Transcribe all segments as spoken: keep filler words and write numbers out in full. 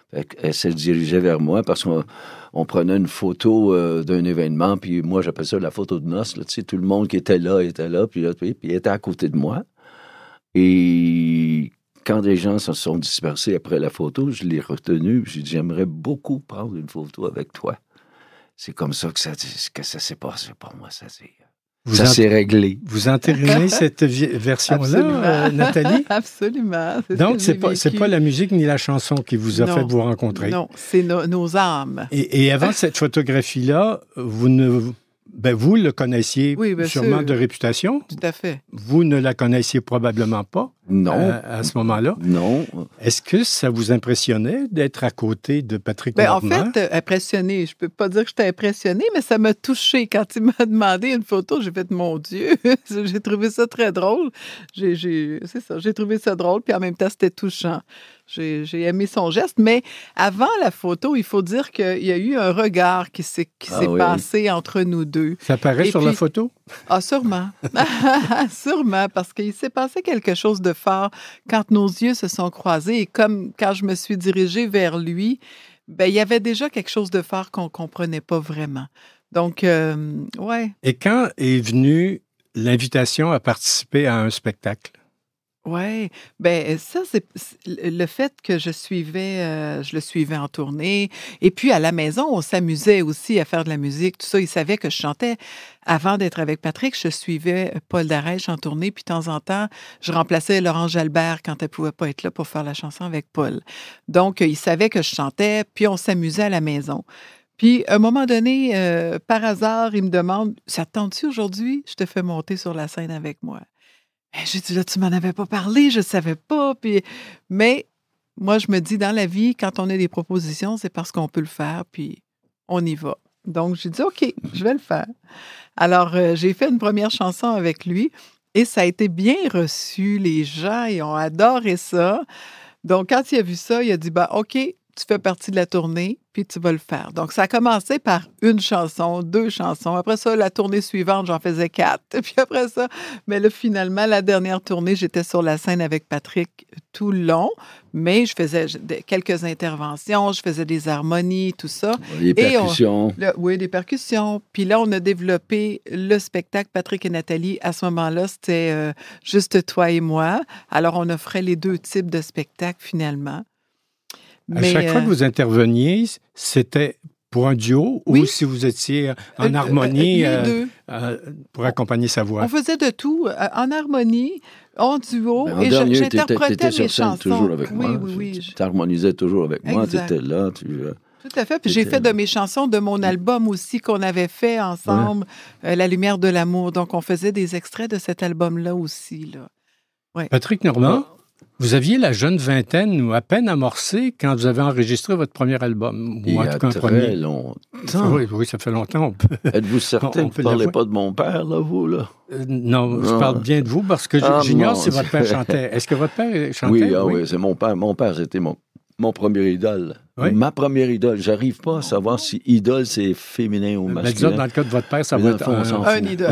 Fait qu'elle se dirigeait vers moi parce qu'on on prenait une photo euh, d'un événement, puis moi, j'appelle ça la photo de noces. Là, tu sais, tout le monde qui était là était là, puis, là, puis il était à côté de moi. Et quand les gens se sont dispersés après la photo, je l'ai retenu. J'ai dit, j'aimerais beaucoup prendre une photo avec toi. C'est comme ça que ça, que ça s'est passé pour moi. Ça, c'est, ça ent... s'est réglé. Vous entérinez cette vi- version-là, euh, Nathalie? Absolument. C'est Donc, ce n'est pas, c'est pas la musique ni la chanson qui vous a non, fait vous rencontrer? Non, c'est no, nos âmes. Et, et avant cette photographie-là, vous ne... Ben, vous le connaissiez oui, sûrement sûr. de réputation. Tout à fait. Vous ne la connaissiez probablement pas. Non. À, à ce moment-là. Non. Est-ce que ça vous impressionnait d'être à côté de Patrick ben, Normand? En fait, impressionné. Je peux pas dire que j'étais impressionnée, mais ça m'a touchée. Quand il m'a demandé une photo, j'ai fait « Mon Dieu! » J'ai trouvé ça très drôle. J'ai, j'ai, c'est ça, j'ai trouvé ça drôle, puis en même temps, c'était touchant. J'ai, j'ai aimé son geste, mais avant la photo, il faut dire qu'il y a eu un regard qui s'est, qui ah, s'est oui. passé entre nous deux. Ça paraît Et sur puis, la photo? Ah, sûrement. Sûrement, parce qu'il s'est passé quelque chose de fort quand nos yeux se sont croisés. Et comme quand je me suis dirigée vers lui, ben, il y avait déjà quelque chose de fort qu'on ne comprenait pas vraiment. Donc, euh, ouais. Et quand est venue l'invitation à participer à un spectacle? Oui, ben ça, c'est le fait que je suivais, euh, je le suivais en tournée. Et puis, à la maison, on s'amusait aussi à faire de la musique, tout ça. Il savait que je chantais. Avant d'être avec Patrick, je suivais Paul Darèche en tournée. Puis, de temps en temps, je remplaçais Laurence Jalbert quand elle ne pouvait pas être là pour faire la chanson avec Paul. Donc, il savait que je chantais, puis on s'amusait à la maison. Puis, à un moment donné, euh, par hasard, il me demande « Ça te tente-tu aujourd'hui? Je te fais monter sur la scène avec moi. » J'ai dit, là, tu m'en avais pas parlé, je savais pas. Puis... Mais moi, je me dis, dans la vie, quand on a des propositions, c'est parce qu'on peut le faire, puis on y va. Donc, j'ai dit, OK, je vais le faire. Alors, euh, j'ai fait une première chanson avec lui et ça a été bien reçu. Les gens, ils ont adoré ça. Donc, quand il a vu ça, il a dit, bah, OK, tu fais partie de la tournée, puis tu vas le faire. Donc, ça a commencé par une chanson, deux chansons. Après ça, la tournée suivante, j'en faisais quatre. Puis après ça, mais là, finalement, la dernière tournée, j'étais sur la scène avec Patrick tout le long, mais je faisais quelques interventions, je faisais des harmonies, tout ça. Les percussions. Et on, là, oui, des percussions. Puis là, on a développé le spectacle Patrick et Nathalie. À ce moment-là, c'était euh, juste toi et moi. Alors, on offrait les deux types de spectacles, finalement. À Mais, chaque euh... fois que vous interveniez, c'était pour un duo oui. ou si vous étiez en euh, harmonie euh, euh, euh, pour accompagner sa voix? On faisait de tout, euh, en harmonie, en duo, ben, en et dernier, je, j'interprétais t'étais, t'étais mes chansons. toujours avec oui, moi. Oui, oui, Tu harmonisais toujours avec moi, tu étais là. Tu, euh, Tout à fait. Puis j'ai fait de mes chansons de mon album aussi qu'on avait fait ensemble, ouais. euh, La lumière de l'amour. Donc, on faisait des extraits de cet album-là aussi. Là. Ouais. Patrick Normand, vous aviez la jeune vingtaine ou à peine amorcée quand vous avez enregistré votre premier album. Il ou en y a tout cas, très un premier. longtemps. Oui, oui, ça fait longtemps. On peut... Êtes-vous certain on que vous ne parlez pas de mon père, là, vous, là? Euh, non, non, je parle bien de vous parce que ah, j'ignore si votre père chantait. Est-ce que votre père chantait? Oui, ah, oui. oui, c'est mon père. Mon père, c'était mon, mon premier idole. Oui? Ma première idole. J'arrive pas à savoir si idole, c'est féminin ou masculin. Mais disons, dans le cas de votre père, ça va être un, un idole.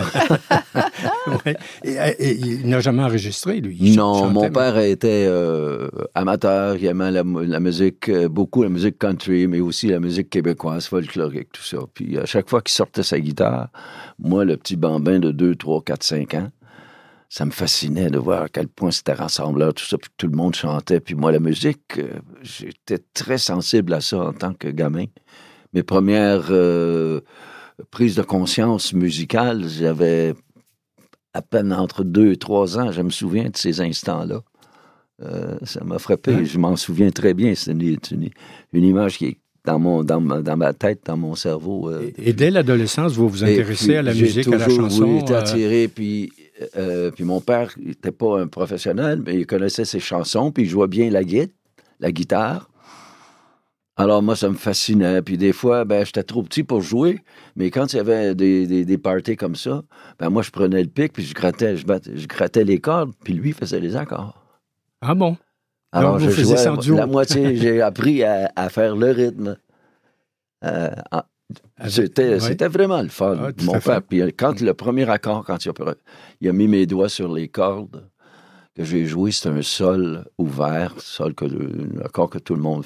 oui. et, et, et, il n'a jamais enregistré, lui. Il non, chantait, mon mais... père était euh, amateur. Il aimait la, la musique, euh, beaucoup la musique country, mais aussi la musique québécoise, folklorique, tout ça. Puis à chaque fois qu'il sortait sa guitare, moi, le petit bambin de deux, trois, quatre, cinq ans, ça me fascinait de voir à quel point c'était rassembleur, tout ça, puis que tout le monde chantait. Puis moi, la musique, euh, j'étais très sensible à ça en tant que gamin. Mes premières euh, prises de conscience musicales, j'avais à peine entre deux et trois ans. Je me souviens de ces instants-là. Euh, ça m'a frappé. Hein? Je m'en souviens très bien. C'est une, une, une image qui est dans, mon, dans, ma, dans ma tête, dans mon cerveau. Euh, et, et dès l'adolescence, vous vous intéressez puis, à la musique, toujours, à la chanson? Oui, j'étais attiré, euh... puis... Euh, puis mon père n'était pas un professionnel, mais il connaissait ses chansons, puis il jouait bien la, guide, la guitare. Alors moi, ça me fascinait. Puis des fois, ben, j'étais trop petit pour jouer, mais quand il y avait des, des, des parties comme ça, ben moi, je prenais le pic, puis je grattais, je, battais, je grattais les cordes, puis lui faisait les accords. Ah bon? Alors, Alors je jouais sans duo. La moitié, j'ai appris à, à faire le rythme. Euh, en, C'était, oui. c'était vraiment le fun, ah, mon père. Puis quand le premier accord, quand il a, il a mis mes doigts sur les cordes que j'ai joué, c'était un sol ouvert, sol que, un accord que tout le monde